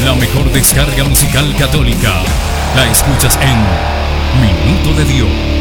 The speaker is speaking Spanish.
La mejor descarga musical católica la escuchas en Minuto de Dios.